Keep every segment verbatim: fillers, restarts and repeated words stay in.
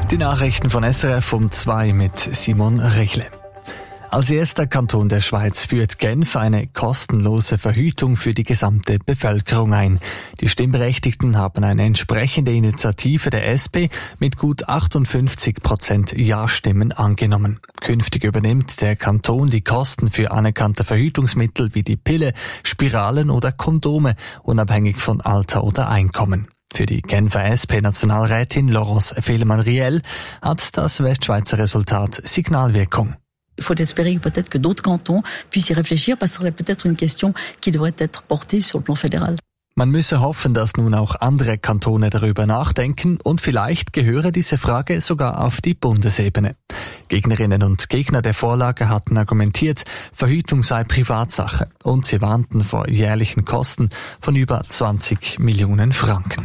Die Nachrichten von S R F um zwei mit Simon Rechle. Als erster Kanton der Schweiz führt Genf eine kostenlose Verhütung für die gesamte Bevölkerung ein. Die Stimmberechtigten haben eine entsprechende Initiative der S P mit gut achtundfünfzig Prozent Ja-Stimmen angenommen. Künftig übernimmt der Kanton die Kosten für anerkannte Verhütungsmittel wie die Pille, Spiralen oder Kondome, unabhängig von Alter oder Einkommen. Für die Genfer S P-Nationalrätin Laurence Fehlemann-Riel hat das Westschweizer Resultat Signalwirkung. Il faut espérer peut-être que d'autres cantons puissent y réfléchir, parce que ce serait peut-être une question qui devrait être portée sur le plan fédéral. Man müsse hoffen, dass nun auch andere Kantone darüber nachdenken und vielleicht gehöre diese Frage sogar auf die Bundesebene. Gegnerinnen und Gegner der Vorlage hatten argumentiert, Verhütung sei Privatsache und sie warnten vor jährlichen Kosten von über zwanzig Millionen Franken.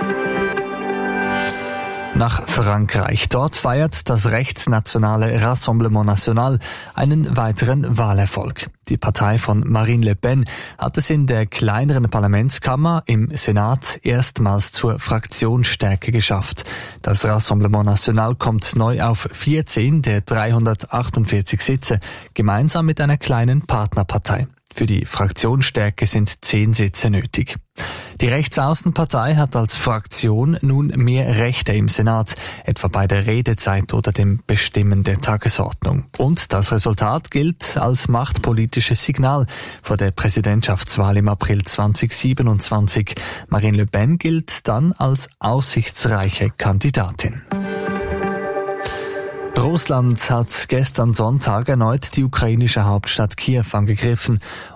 Nach Frankreich. Dort feiert das rechtsnationale Rassemblement National einen weiteren Wahlerfolg. Die Partei von Marine Le Pen hat es in der kleineren Parlamentskammer im Senat erstmals zur Fraktionsstärke geschafft. Das Rassemblement National kommt neu auf vierzehn der dreihundertachtundvierzig Sitze, gemeinsam mit einer kleinen Partnerpartei. Für die Fraktionsstärke sind zehn Sitze nötig. Die Rechtsaußenpartei hat als Fraktion nun mehr Rechte im Senat, etwa bei der Redezeit oder dem Bestimmen der Tagesordnung. Und das Resultat gilt als machtpolitisches Signal vor der Präsidentschaftswahl im April zweitausendsiebenundzwanzig. Marine Le Pen gilt dann als aussichtsreiche Kandidatin. Russland hat gestern Sonntag erneut die ukrainische Hauptstadt Kiew angegriffen